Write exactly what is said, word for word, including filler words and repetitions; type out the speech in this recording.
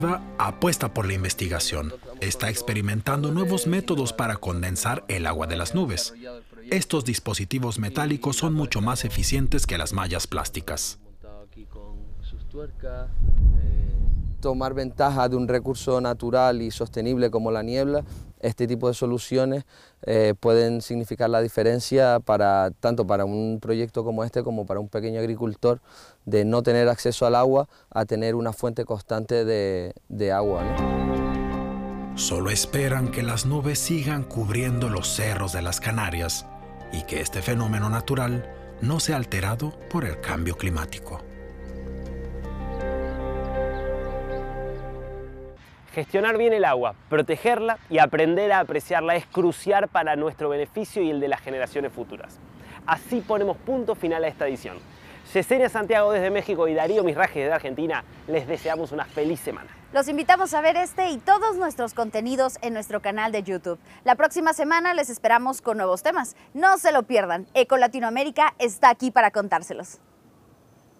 Apuesta por la investigación. Está experimentando nuevos métodos para condensar el agua de las nubes. Estos dispositivos metálicos son mucho más eficientes que las mallas plásticas. Tomar ventaja de un recurso natural y sostenible como la niebla, este tipo de soluciones eh, pueden significar la diferencia para, tanto para un proyecto como este como para un pequeño agricultor, de no tener acceso al agua a tener una fuente constante de, de agua, ¿no? Solo esperan que las nubes sigan cubriendo los cerros de las Canarias y que este fenómeno natural no sea alterado por el cambio climático. Gestionar bien el agua, protegerla y aprender a apreciarla es crucial para nuestro beneficio y el de las generaciones futuras. Así ponemos punto final a esta edición. Yesenia Santiago desde México y Darío Misraje desde Argentina, les deseamos una feliz semana. Los invitamos a ver este y todos nuestros contenidos en nuestro canal de YouTube. La próxima semana les esperamos con nuevos temas. No se lo pierdan, Eco Latinoamérica está aquí para contárselos.